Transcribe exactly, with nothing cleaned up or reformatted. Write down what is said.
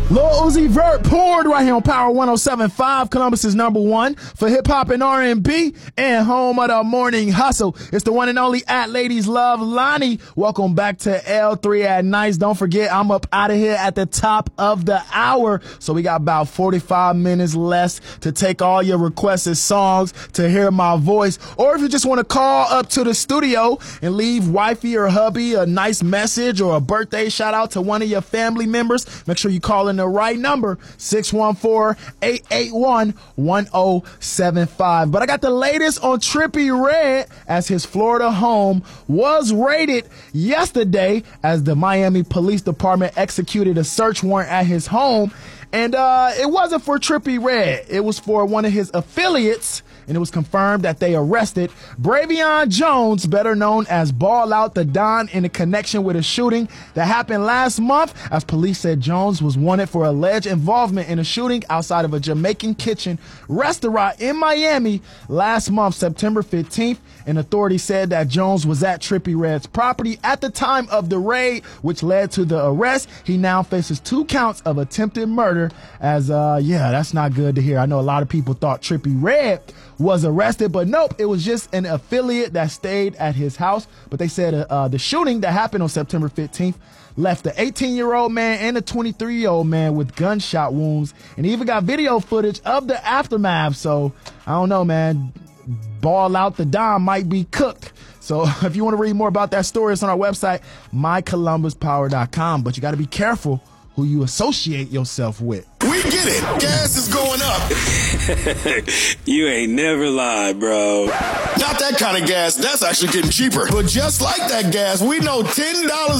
Lil Uzi Vert poured right here on Power one oh seven point five, Columbus's number one for hip-hop and R and B and home of the morning hustle. It's the one and only at Ladies Love Lonnie. Welcome back to L three at Nights. Don't forget, I'm up out of here at the top of the hour. So we got about forty-five minutes less to take all your requested songs, to hear my voice. Or if you just want to call up to the studio and leave wifey or hubby a nice message or a birthday shout out to one of your family members, make sure you call in the right number, six one four, eight eight one, one oh seven five. But I got the latest on Trippie Redd, as his Florida home was raided yesterday as the Miami Police Department executed a search warrant at his home. And uh, it wasn't for Trippie Redd. It was for one of his affiliates, and it was confirmed that they arrested Bravion Jones, better known as Ball Out the Don, in a connection with a shooting that happened last month, as police said Jones was wanted for alleged involvement in a shooting outside of a Jamaican Kitchen restaurant in Miami last month, September fifteenth. And authorities said that Jones was at Trippie Redd's property at the time of the raid, which led to the arrest. He now faces two counts of attempted murder, as, uh, yeah, that's not good to hear. I know a lot of people thought Trippie Redd was arrested, but nope, it was just an affiliate that stayed at his house. But they said uh, uh, the shooting that happened on September fifteenth left the eighteen-year-old man and a twenty-three-year-old man with gunshot wounds, and even got video footage of the aftermath. So I don't know, man. Ball Out the Don might be cooked. So if you want to read more about that story, it's on our website, my columbus power dot com. But you got to be careful who you associate yourself with. We get it. Gas is going up. You ain't never lied, bro. Not that kind of gas. That's actually getting cheaper. But just like that gas, we know ten dollars